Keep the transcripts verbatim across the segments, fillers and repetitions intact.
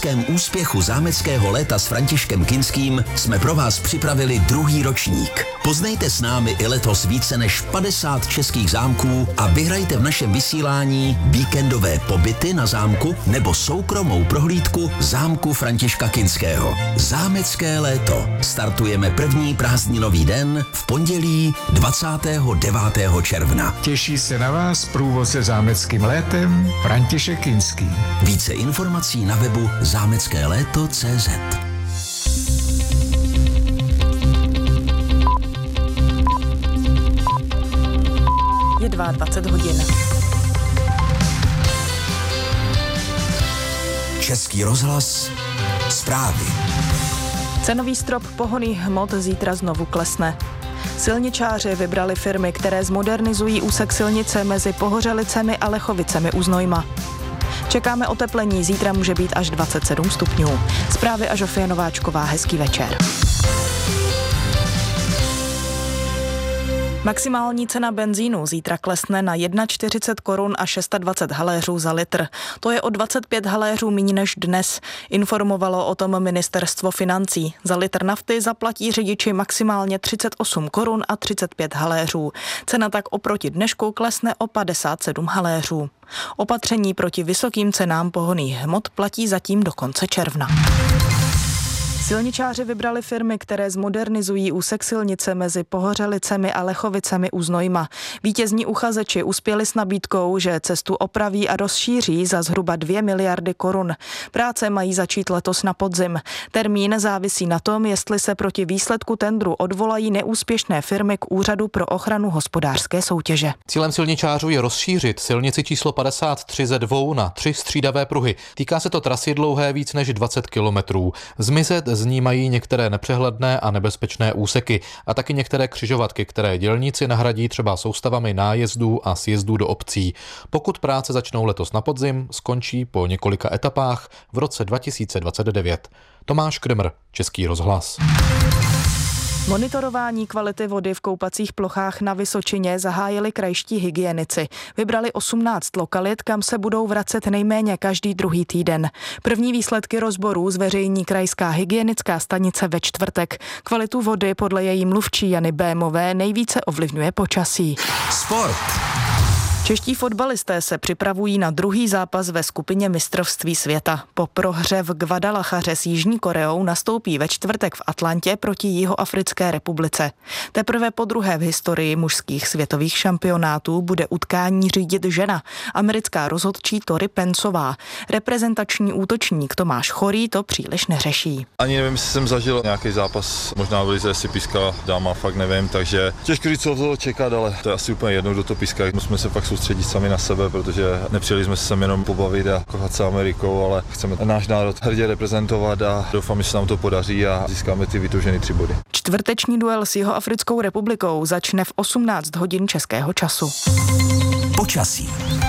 historickém úspěchu zámeckého léta s Františkem Kinským jsme pro vás připravili druhý ročník. Poznejte s námi i letos více než padesát českých zámků a vyhrajte v našem vysílání víkendové pobyty na zámku nebo soukromou prohlídku zámku Františka Kinského. Zámecké léto. Startujeme první prázdninový den v pondělí dvacátého devátého června. Těší se na vás průvodce zámeckým létem František Kinský. Více informací na webu zámecké léto tečka cé zet. Je dvacet dva hodin. Český rozhlas, zprávy. Cenový strop pohonných hmot zítra znovu klesne. Silničáři vybrali firmy, které zmodernizují úsek silnice mezi Pohořelicemi a Lechovicemi u Znojma. Čekáme oteplení, zítra může být až dvacet sedm stupňů. Zprávy a Žofie Nováčková, hezký večer. Maximální cena benzínu zítra klesne na čtyřicet jedna korun a dvacet šest haléřů za litr. To je o dvacet pět haléřů míň než dnes. Informovalo o tom ministerstvo financí. Za litr nafty zaplatí řidiči maximálně třicet osm korun a třicet pět haléřů. Cena tak oproti dnešku klesne o padesát sedm haléřů. Opatření proti vysokým cenám pohonných hmot platí zatím do konce června. Silničáři vybrali firmy, které zmodernizují úsek silnice mezi Pohořelicemi a Lechovicemi u Znojma. Vítězní uchazeči uspěli s nabídkou, že cestu opraví a rozšíří za zhruba dvě miliardy korun. Práce mají začít letos na podzim. Termín závisí na tom, jestli se proti výsledku tendru odvolají neúspěšné firmy k Úřadu pro ochranu hospodářské soutěže. Cílem silničářů je rozšířit silnici číslo padesát tři ze dvou na tři střídavé pruhy. Týká se to trasy dlouhé víc než dvacet kilometrů. Zmizet z ní mají některé nepřehledné a nebezpečné úseky a taky některé křižovatky, které dělníci nahradí třeba soustavami nájezdů a sjezdů do obcí. Pokud práce začnou letos na podzim, skončí po několika etapách v roce dva tisíce dvacet devět. Tomáš Krymr, Český rozhlas. Monitorování kvality vody v koupacích plochách na Vysočině zahájili krajští hygienici. Vybrali osmnáct lokalit, kam se budou vracet nejméně každý druhý týden. První výsledky rozborů zveřejní krajská hygienická stanice ve čtvrtek. Kvalitu vody podle její mluvčí Jany Bémové nejvíce ovlivňuje počasí. Sport. Čeští fotbalisté se připravují na druhý zápas ve skupině mistrovství světa. Po prohře v Guadalachaře s Jižní Koreou nastoupí ve čtvrtek v Atlantě proti Jihoafrické republice. Teprve po druhé v historii mužských světových šampionátů bude utkání řídit žena, americká rozhodčí Tori Pensová. Reprezentační útočník Tomáš Chorý to příliš neřeší. Ani nevím, jestli jsem zažil nějaký zápas, možná v lize si pískala dáma, fakt nevím, takže těžko říct, co toho čekat, ale to je asi úplně jedno, kdo to píská. Musíme se fakt soustředit sami na sebe, protože nepřijeli jsme se sem jenom pobavit a kochat se Amerikou, ale chceme náš národ hrdě reprezentovat a doufám, že se nám to podaří a získáme ty vytoužené tři body. Čtvrteční duel s Jihoafrickou republikou začne v osmnáct hodin českého času. Počasí.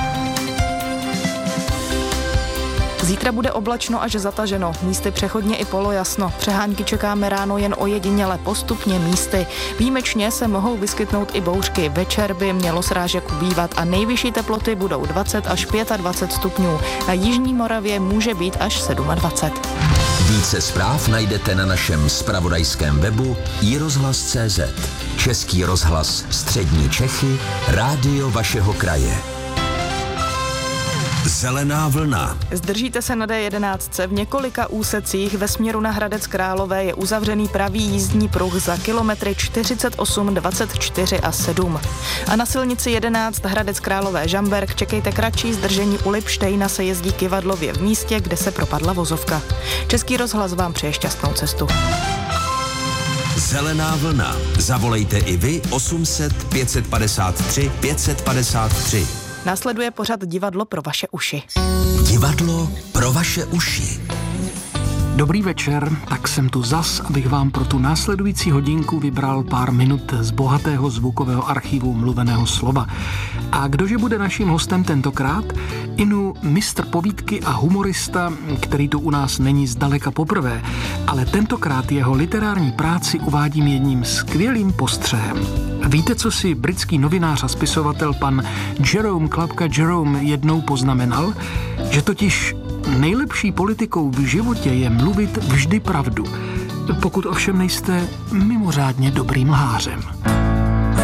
Zítra bude oblačno až zataženo, místy přechodně i polojasno. Přehánky čekáme ráno jen ojediněle, postupně místy. Výjimečně se mohou vyskytnout i bouřky. Večer by mělo srážek ubývat a nejvyšší teploty budou dvacet až dvacet pět stupňů. Na jižní Moravě může být až dvacet sedm. Více zpráv najdete na našem zpravodajském webu i rozhlas tečka cé zet. Český rozhlas Střední Čechy, rádio vašeho kraje. Zelená vlna. Zdržíte se na dé jedenáct. V několika úsecích ve směru na Hradec Králové je uzavřený pravý jízdní pruh za kilometry čtyřicet osm, dvacet čtyři a sedm. A na silnici jedenáct Hradec Králové Žamberk čekejte kratší zdržení u Lipštejna, se jezdí kyvadlově v místě, kde se propadla vozovka. Český rozhlas vám přeje šťastnou cestu. Zelená vlna. Zavolejte i vy osm set, pět set padesát tři, pět set padesát tři. Následuje pořad Divadlo pro vaše uši. Divadlo pro vaše uši. Dobrý večer, tak jsem tu zas, abych vám pro tu následující hodinku vybral pár minut z bohatého zvukového archivu mluveného slova. A kdože bude naším hostem tentokrát? Inu mistr povídky a humorista, který tu u nás není zdaleka poprvé, ale tentokrát jeho literární práci uvádím jedním skvělým postřehem. Víte, co si britský novinář a spisovatel pan Jerome Klapka Jerome jednou poznamenal? Že totiž Nejlepší politikou v životě je mluvit vždy pravdu, pokud ovšem nejste mimořádně dobrým lhářem.